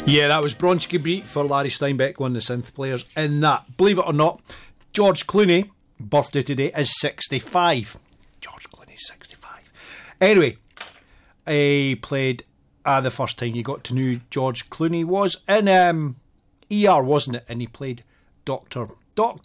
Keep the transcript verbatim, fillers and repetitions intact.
Yeah, that was Bronski Beat for Larry Steinbeck, one of the synth players in that. Believe it or not, George Clooney, birthday today, is sixty-five. George Clooney's sixty-five. Anyway, he played, uh, the first time you got to know George Clooney was in um, E R, wasn't it? And he played Doctor Doctor